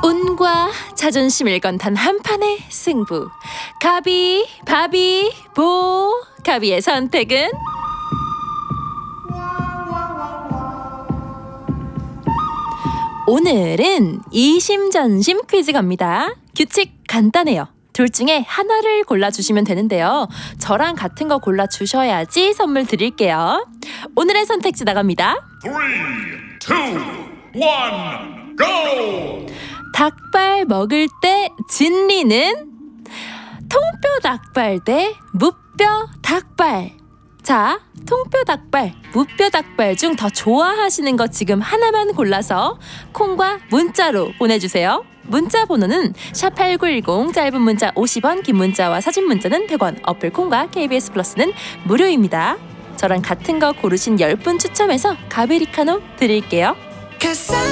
운과 자존심을 건 단 한판의 승부. 가비, 바비, 보. 가비의 선택은? 오늘은 이심전심 퀴즈 갑니다. 규칙 간단해요. 둘 중에 하나를 골라주시면 되는데요. 저랑 같은 거 골라주셔야지 선물 드릴게요. 오늘의 선택지 나갑니다. 3, 2, 1, go! 닭발 먹을 때 진리는 통뼈 닭발 대 무뼈 닭발. 자, 통뼈 닭발, 무뼈 닭발 중 더 좋아하시는 거 지금 하나만 골라서 콩과 문자로 보내주세요. 문자 번호는 샵8910, 짧은 문자 50원, 긴 문자와 사진 문자는 100원, 어플 콩과 KBS 플러스는 무료입니다. 저랑 같은 거 고르신 10분 추첨해서 가베리카노 드릴게요.